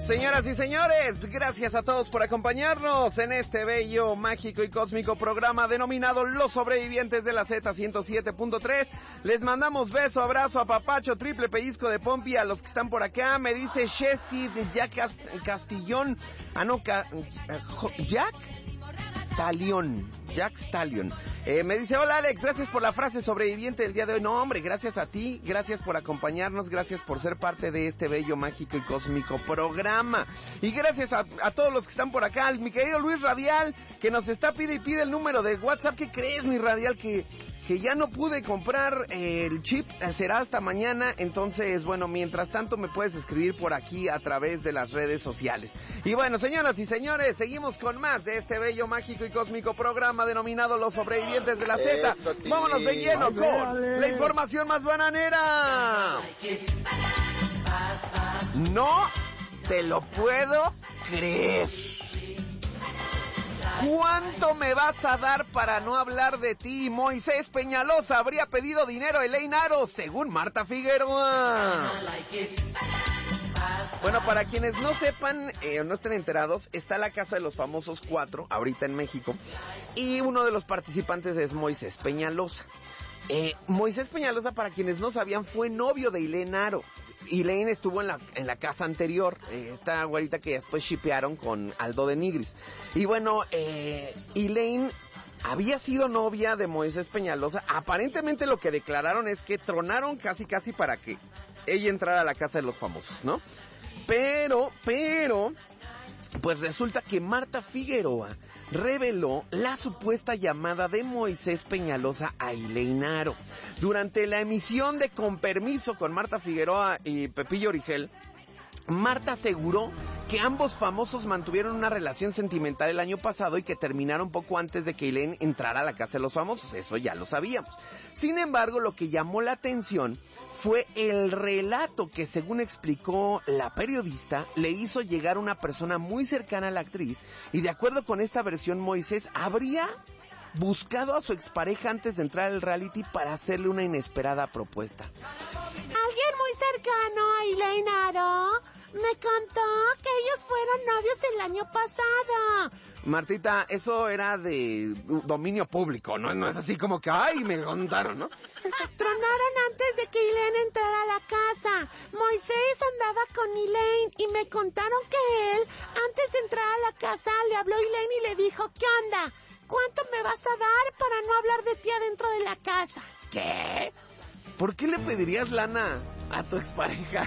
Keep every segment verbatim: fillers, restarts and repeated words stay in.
Señoras y señores, gracias a todos por acompañarnos en este bello, mágico y cósmico programa denominado Los Sobrevivientes de la Z ciento siete punto tres. Les mandamos beso, abrazo, apapacho, triple pellizco de pompi a los que están por acá. Me dice Chessy de Jack Castillón. Ah, no, ca, Jack Stallion. Jack Stallion. Eh, me dice, hola Alex, gracias por la frase sobreviviente del día de hoy. No, hombre, gracias a ti, gracias por acompañarnos, gracias por ser parte de este bello, mágico y cósmico programa. Y gracias a, a todos los que están por acá. Mi querido Luis Radial, que nos está pide y pide el número de WhatsApp. ¿Qué crees, mi Radial? Que... que ya no pude comprar eh, el chip, será hasta mañana. Entonces, bueno, mientras tanto me puedes escribir por aquí a través de las redes sociales. Y bueno, señoras y señores, seguimos con más de este bello, mágico y cósmico programa denominado Los Sobrevivientes de la Z. Vámonos de lleno con vale. la información más bananera. No te lo puedo creer. ¿Cuánto me vas a dar para no hablar de ti? Moisés Peñalosa habría pedido dinero a Elaine Aro, según Marta Figueroa. Bueno, para quienes no sepan eh, o no estén enterados, está la Casa de los Famosos cuatro, ahorita en México, y uno de los participantes es Moisés Peñalosa. Eh, Moisés Peñalosa, para quienes no sabían, fue novio de Elaine Aro. Elaine estuvo en la, en la casa anterior, eh, esta güerita que después shippearon con Aldo de Nigris. Y bueno, eh, Elaine había sido novia de Moisés Peñalosa. Aparentemente lo que declararon es que tronaron casi casi para que ella entrara a la Casa de los Famosos, ¿no? Pero, pero... pues resulta que Marta Figueroa reveló la supuesta llamada de Moisés Peñalosa a Elaine Aro. Durante la emisión de Con Permiso con Marta Figueroa y Pepillo Origel, Marta aseguró que ambos famosos mantuvieron una relación sentimental el año pasado y que terminaron poco antes de que Elaine entrara a la Casa de los Famosos. Eso ya lo sabíamos. Sin embargo, lo que llamó la atención fue el relato que, según explicó la periodista, le hizo llegar una persona muy cercana a la actriz, y de acuerdo con esta versión, Moisés habría buscado a su expareja antes de entrar al reality para hacerle una inesperada propuesta. Alguien muy cercano a Elaine Aro me contó que ellos fueron novios el año pasado. Martita, eso era de dominio público, ¿no? No es así como que, ay, me contaron, ¿no? Tronaron antes de que Elaine entrara a la casa. Moisés andaba con Elaine y me contaron que él, antes de entrar a la casa, le habló a Elaine y le dijo, ¿qué onda? ¿Cuánto me vas a dar para no hablar de ti adentro de la casa? ¿Qué? ¿Por qué le pedirías lana a tu expareja?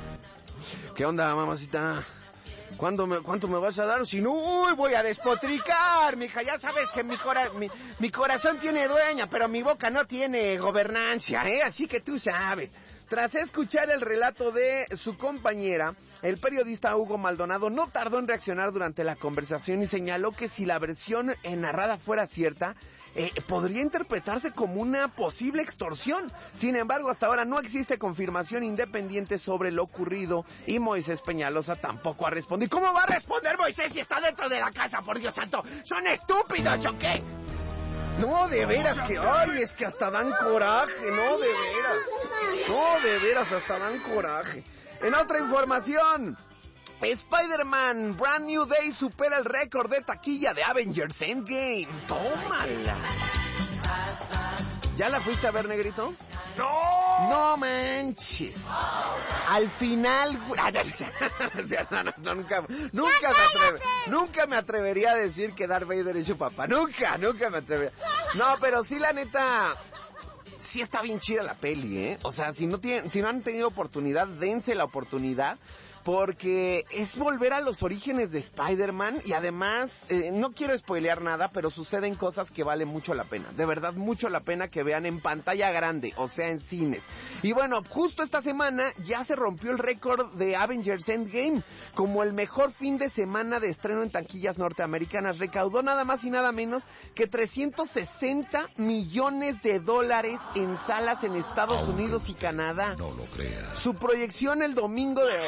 ¿Qué onda, mamacita? ¿Cuándo me, ¿Cuánto me vas a dar? Si no, uy, voy a despotricar, mija. Ya sabes que mi, cora, mi, mi corazón tiene dueña, pero mi boca no tiene gobernancia, ¿eh? Así que tú sabes. Tras escuchar el relato de su compañera, el periodista Hugo Maldonado no tardó en reaccionar durante la conversación y señaló que si la versión narrada fuera cierta, eh, podría interpretarse como una posible extorsión. Sin embargo, hasta ahora no existe confirmación independiente sobre lo ocurrido y Moisés Peñalosa tampoco ha respondido. ¿Cómo va a responder Moisés si está dentro de la casa? Por Dios santo, ¿son estúpidos o qué? No, de veras que, ay, es que hasta dan coraje, no, de veras, no, de veras, hasta dan coraje. En otra información, Spider-Man Brand New Day supera el récord de taquilla de Avengers Endgame. ¡Tómala! ¿Ya la fuiste a ver, negrito? ¡No! ¡No manches! Al final... no, no, nunca, nunca, me atreve, nunca me atrevería a decir que Darth Vader es su papá. Nunca, nunca me atrevería. No, pero sí, la neta... sí está bien chida la peli, ¿eh? O sea, si no tienen, si no han tenido oportunidad, dense la oportunidad. Porque es volver a los orígenes de Spider-Man y además, eh, no quiero spoilear nada, pero suceden cosas que valen mucho la pena. De verdad, mucho la pena que vean en pantalla grande, o sea, en cines. Y bueno, justo esta semana ya se rompió el récord de Avengers Endgame como el mejor fin de semana de estreno en taquillas norteamericanas. Recaudó nada más y nada menos que trescientos sesenta millones de dólares en salas en Estados Unidos y Canadá. No lo creas. Su proyección el domingo de... Eh,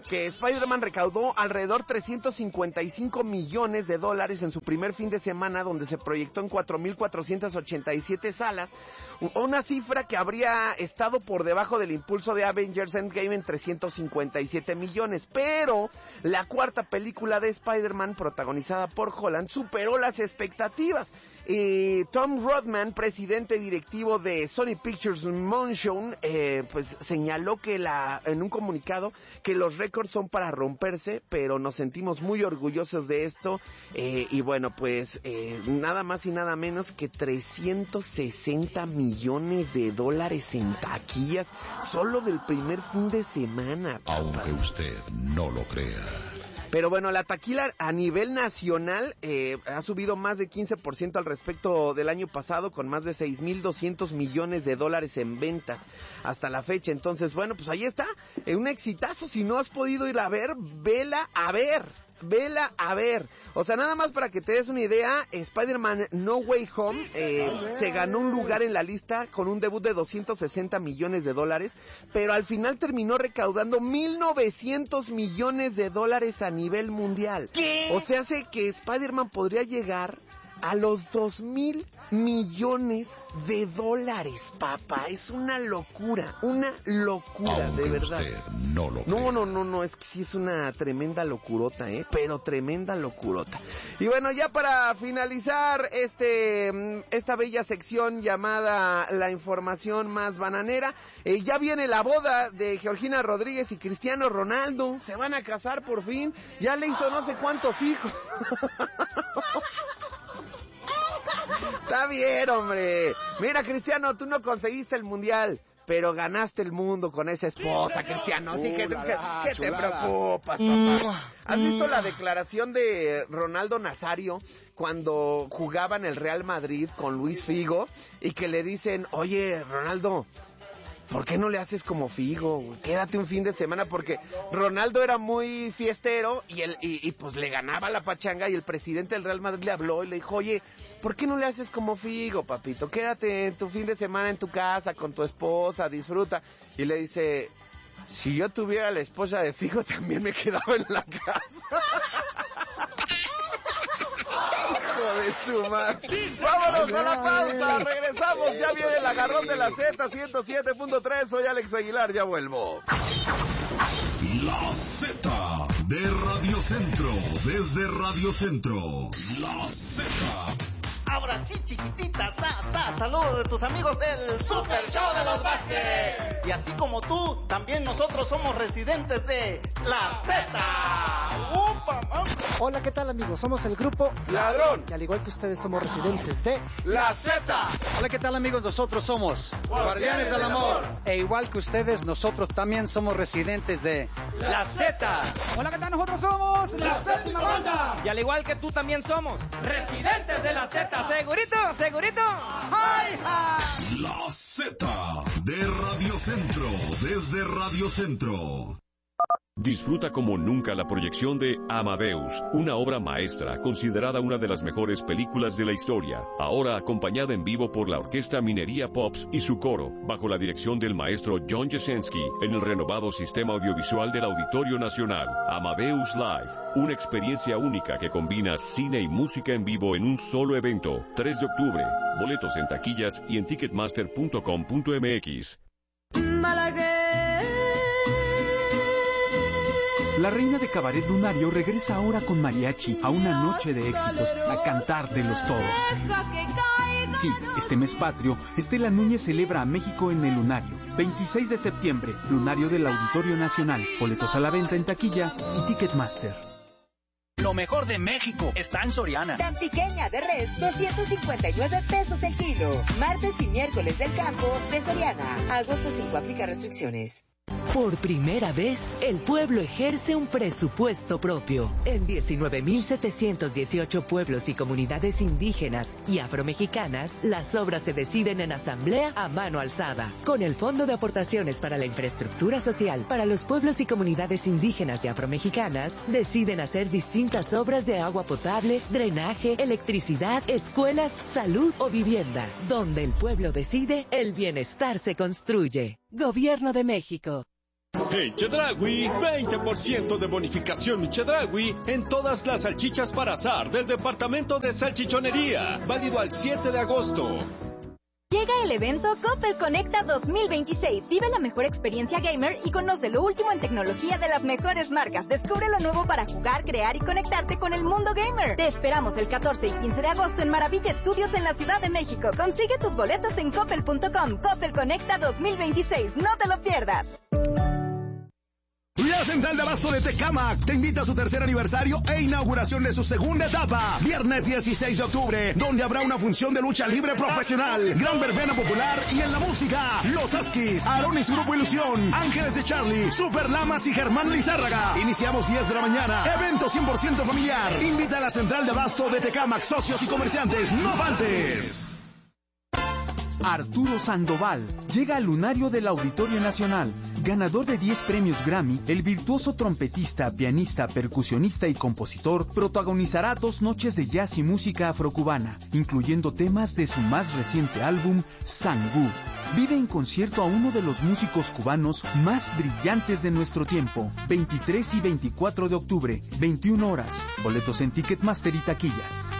que Spider-Man recaudó alrededor trescientos cincuenta y cinco millones de dólares en su primer fin de semana, donde se proyectó en cuatro mil cuatrocientas ochenta y siete salas, una cifra que habría estado por debajo del impulso de Avengers Endgame en trescientos cincuenta y siete millones, pero la cuarta película de Spider-Man, protagonizada por Holland, superó las expectativas. Y Tom Rodman, presidente directivo de Sony Pictures Motion, eh, pues señaló que la, en un comunicado que los récords son para romperse, pero nos sentimos muy orgullosos de esto, eh, y bueno, pues eh, nada más y nada menos que trescientos sesenta millones de dólares en taquillas solo del primer fin de semana, papá. Aunque usted no lo crea. Pero bueno, la taquilla a nivel nacional eh, ha subido más de quince por ciento al respecto del año pasado, con más de seis mil doscientos millones de dólares en ventas hasta la fecha. Entonces, bueno, pues ahí está, eh, un exitazo. Si no has podido ir a ver, vela a ver. Vela a ver. O sea, nada más para que te des una idea, Spider-Man No Way Home eh, se ganó un lugar en la lista con un debut de doscientos sesenta millones de dólares, pero al final terminó recaudando mil novecientos millones de dólares a nivel mundial. ¿Qué? O sea, hace que Spider-Man podría llegar a los dos mil millones de dólares, papá. Es una locura, una locura, aunque de verdad. Usted no lo No, cree. no, no, no, es que sí es una tremenda locurota, ¿eh? Pero tremenda locurota. Y bueno, ya para finalizar este esta bella sección llamada La Información Más Bananera, eh, ya viene la boda de Georgina Rodríguez y Cristiano Ronaldo. Se van a casar por fin. Ya le hizo no sé cuántos hijos. Está bien, hombre. Mira, Cristiano, tú no conseguiste el mundial, pero ganaste el mundo con esa esposa, Cristiano. Así que, que, que te preocupas, papá. ¿Has visto la declaración de Ronaldo Nazario cuando jugaba en el Real Madrid con Luis Figo y que le dicen, oye, Ronaldo, ¿por qué no le haces como Figo? Quédate un fin de semana, porque Ronaldo era muy fiestero y, él, y, y pues le ganaba la pachanga, y el presidente del Real Madrid le habló y le dijo, oye, ¿por qué no le haces como Figo, papito? Quédate tu fin de semana en tu casa con tu esposa, disfruta. Y le dice, si yo tuviera la esposa de Figo también me quedaba en la casa. Hijo de su madre. Vámonos a la pausa, regresamos, ya viene el agarrón de la Z ciento siete punto tres, soy Alex Aguilar, ya vuelvo. La Z de Radio Centro, desde Radio Centro, la Z. Ahora sí, chiquitita, sa, sa, saludos de tus amigos del Super Show de los Vázquez. Y así como tú, también nosotros somos residentes de La Z. ¡Upa, mamá! Hola, ¿qué tal, amigos? Somos el grupo Ladrón. Y al igual que ustedes somos residentes de La Z. Hola, ¿qué tal, amigos? Nosotros somos Guardianes del Amor. E igual que ustedes, nosotros también somos residentes de La Z. Hola, ¿qué tal? Nosotros somos La Séptima Banda. Y al igual que tú también somos residentes de La Z. ¿Segurito? ¿Segurito? ¡Ay, ay! La Z de Radio Centro, desde Radio Centro. Disfruta como nunca la proyección de Amadeus, una obra maestra considerada una de las mejores películas de la historia, ahora acompañada en vivo por la Orquesta Minería Pops y su coro, bajo la dirección del maestro John Jasenski, en el renovado sistema audiovisual del Auditorio Nacional. Amadeus Live, una experiencia única que combina cine y música en vivo en un solo evento. tres de octubre, boletos en taquillas y en ticketmaster punto com punto m x. La reina de cabaret lunario regresa ahora con mariachi a una noche de éxitos, a cantar de los todos. Sí, este mes patrio, Estela Núñez celebra a México en el Lunario. veintiséis de septiembre, Lunario del Auditorio Nacional. Boletos a la venta en taquilla y Ticketmaster. Lo mejor de México está en Soriana. Tan pequeña de res, doscientos cincuenta y nueve pesos el kilo. Martes y miércoles del campo de Soriana. Agosto cinco, aplica restricciones. Por primera vez, el pueblo ejerce un presupuesto propio. En diecinueve mil setecientos dieciocho pueblos y comunidades indígenas y afromexicanas, las obras se deciden en asamblea a mano alzada. Con el Fondo de Aportaciones para la Infraestructura Social para los pueblos y comunidades indígenas y afromexicanas, deciden hacer distintas obras de agua potable, drenaje, electricidad, escuelas, salud o vivienda. Donde el pueblo decide, el bienestar se construye. Gobierno de México. En Chedraui, veinte por ciento de bonificación Chedraui en todas las salchichas para asar del departamento de salchichonería. Válido al siete de agosto. Llega el evento Coppel Conecta dos mil veintiséis. Vive la mejor experiencia gamer y conoce lo último en tecnología de las mejores marcas. Descubre lo nuevo para jugar, crear y conectarte con el mundo gamer. Te esperamos el catorce y quince de agosto en Maravilla Estudios en la Ciudad de México. Consigue tus boletos en coppel punto com. Coppel Conecta dos mil veintiséis. No te lo pierdas. La Central de Abasto de Tecámac te invita a su tercer aniversario e inauguración de su segunda etapa, viernes dieciséis de octubre, donde habrá una función de lucha libre profesional, gran verbena popular y en la música, Los Askis, Aaron y su grupo Ilusión, Ángeles de Charlie, Super Lamas y Germán Lizárraga. Iniciamos diez de la mañana, evento cien por ciento familiar. Invita a la Central de Abasto de Tecámac, socios y comerciantes, no faltes. Arturo Sandoval llega al lunario del Auditorio Nacional. Ganador de diez premios Grammy, el virtuoso trompetista, pianista, percusionista y compositor protagonizará dos noches de jazz y música afrocubana, incluyendo temas de su más reciente álbum, Sangú. Vive en concierto a uno de los músicos cubanos más brillantes de nuestro tiempo. veintitrés y veinticuatro de octubre, veintiuna horas. Boletos en Ticketmaster y taquillas.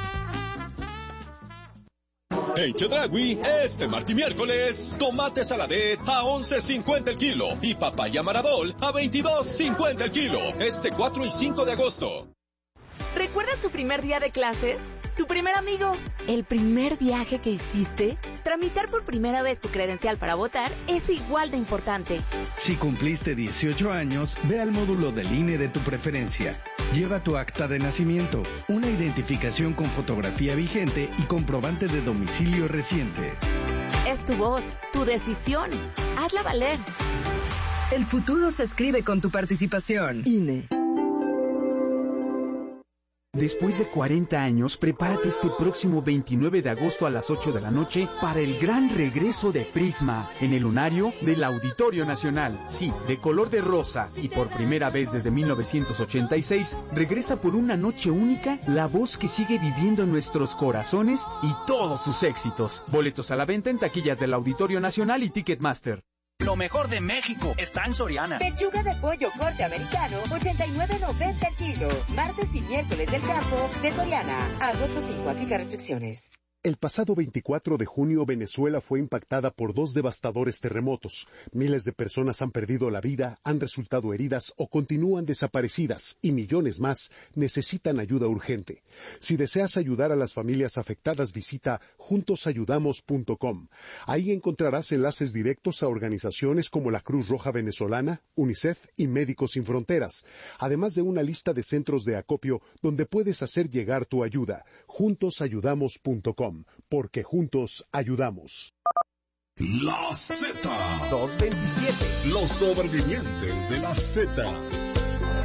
En Chedraui, este martes y miércoles, tomate saladet a once cincuenta el kilo y papaya maradol a veintidós cincuenta el kilo. Este cuatro y cinco de agosto. ¿Recuerdas tu primer día de clases? ¿Tu primer amigo? ¿El primer viaje que hiciste? Tramitar por primera vez tu credencial para votar es igual de importante. Si cumpliste dieciocho años, ve al módulo del I N E de tu preferencia. Lleva tu acta de nacimiento, una identificación con fotografía vigente y comprobante de domicilio reciente. Es tu voz, tu decisión. Hazla valer. El futuro se escribe con tu participación. I N E. Después de cuarenta años, prepárate este próximo veintinueve de agosto a las ocho de la noche para el gran regreso de Prisma en el lunario del Auditorio Nacional. Sí, de color de rosa y por primera vez desde mil novecientos ochenta y seis, regresa por una noche única la voz que sigue viviendo en nuestros corazones y todos sus éxitos. Boletos a la venta en taquillas del Auditorio Nacional y Ticketmaster. Lo mejor de México está en Soriana. Pechuga de pollo corte americano, ochenta y nueve noventa el kilo. Martes y miércoles del campo de Soriana. Agosto cinco, aplica restricciones. El pasado veinticuatro de junio, Venezuela fue impactada por dos devastadores terremotos. Miles de personas han perdido la vida, han resultado heridas o continúan desaparecidas, y millones más necesitan ayuda urgente. Si deseas ayudar a las familias afectadas, visita juntos ayudamos punto com. Ahí encontrarás enlaces directos a organizaciones como la Cruz Roja Venezolana, UNICEF y Médicos Sin Fronteras, además de una lista de centros de acopio donde puedes hacer llegar tu ayuda. juntos ayudamos punto com. Porque juntos ayudamos. La Z. dos veintisiete. Los sobrevivientes de la Z.